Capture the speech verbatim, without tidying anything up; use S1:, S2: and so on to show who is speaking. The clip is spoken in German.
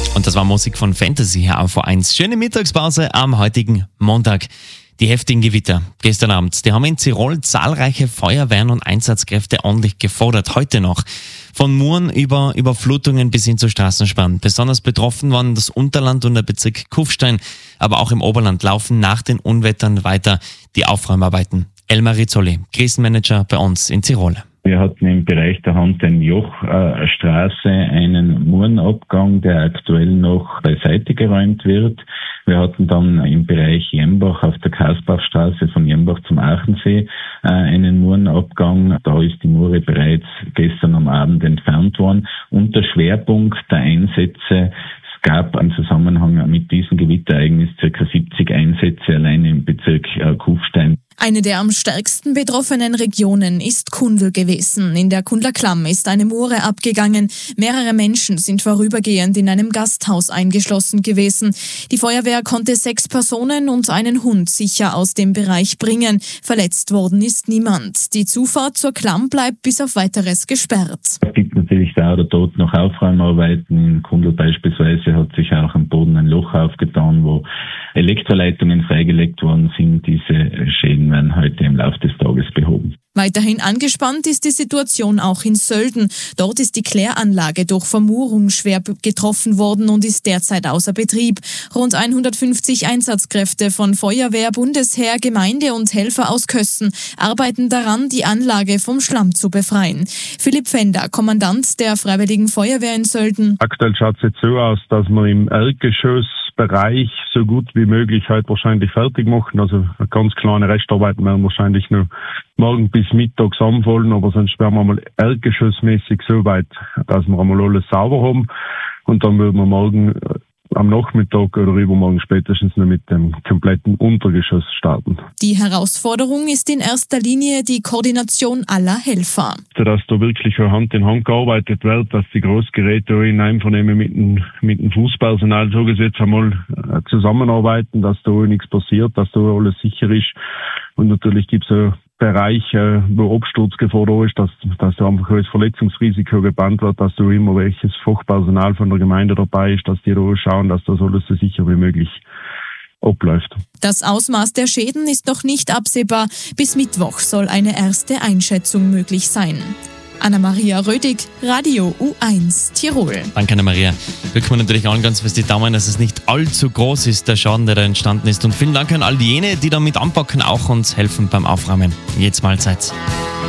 S1: Und das war Musik von Fantasy hier auf V eins. Schöne Mittagspause am heutigen Montag. Die heftigen Gewitter gestern Abend, die haben in Tirol zahlreiche Feuerwehren und Einsatzkräfte ordentlich gefordert. Heute noch. Von Muren über Überflutungen bis hin zu Straßensperren. Besonders betroffen waren das Unterland und der Bezirk Kufstein. Aber auch im Oberland laufen nach den Unwettern weiter die Aufräumarbeiten. Elmar Rizzoli, Krisenmanager bei uns in Tirol.
S2: Wir hatten im Bereich der Hand-den-Joch-Straße einen Murenabgang, der aktuell noch beiseite geräumt wird. Wir hatten dann im Bereich Jembach auf der Kasbachstraße von Jembach zum Aachensee einen Murenabgang. Da ist die Mure bereits gestern am Abend entfernt worden. Und der Schwerpunkt der Einsätze, es gab im Zusammenhang mit diesem Gewitterereignis ca. siebzig Einsätze allein im Bezirk Kufstein.
S3: Eine der am stärksten betroffenen Regionen ist Kundl gewesen. In der Kundler Klamm ist eine Mure abgegangen. Mehrere Menschen sind vorübergehend in einem Gasthaus eingeschlossen gewesen. Die Feuerwehr konnte sechs Personen und einen Hund sicher aus dem Bereich bringen. Verletzt worden ist niemand. Die Zufahrt zur Klamm bleibt bis auf Weiteres gesperrt.
S2: Es gibt natürlich da oder dort noch Aufräumarbeiten. In Kundl beispielsweise hat sich auch am Boden ein Loch aufgetan, wo Elektroleitungen freigelegt worden sind. Diese Schäden werden heute im Laufe des Tages behoben.
S3: Weiterhin angespannt ist die Situation auch in Sölden. Dort ist die Kläranlage durch Vermurung schwer getroffen worden und ist derzeit außer Betrieb. Rund hundertfünfzig Einsatzkräfte von Feuerwehr, Bundesheer, Gemeinde und Helfer aus Kössen arbeiten daran, die Anlage vom Schlamm zu befreien. Philipp Fender, Kommandant der Freiwilligen Feuerwehr in Sölden.
S4: Aktuell schaut es jetzt so aus, dass wir im Erdgeschossbereich so gut wie möglich heute wahrscheinlich fertig machen. Also ganz kleine Restarbeiten werden wahrscheinlich noch morgen bis Mittag anfallen, aber sonst werden wir mal erdgeschossmäßig so weit, dass wir einmal alles sauber haben. Und dann würden wir morgen am Nachmittag oder übermorgen spätestens noch mit dem kompletten Untergeschoss starten.
S3: Die Herausforderung ist in erster Linie die Koordination aller Helfer.
S4: Dass da wirklich Hand in Hand gearbeitet wird, dass die Großgeräte in Einvernehmen mit dem, mit dem Fußpersonal so gesetzt einmal zusammenarbeiten, dass da nichts passiert, dass da alles sicher ist. Und natürlich gibt es auch Bereiche, wo Absturzgefahr da ist, dass, dass da einfach als Verletzungsrisiko gebannt wird, dass da immer welches Fachpersonal von der Gemeinde dabei ist, dass die da schauen, dass das alles so sicher wie möglich abläuft.
S3: Das Ausmaß der Schäden ist noch nicht absehbar. Bis Mittwoch soll eine erste Einschätzung möglich sein. Anna-Maria Rödig, Radio U eins Tirol.
S1: Danke, Anna-Maria. Wir können natürlich allen ganz fest die Daumen, dass es nicht allzu groß ist, der Schaden, der da entstanden ist. Und vielen Dank an all jene, die damit anpacken auch und helfen beim Aufräumen. Jetzt Mahlzeit.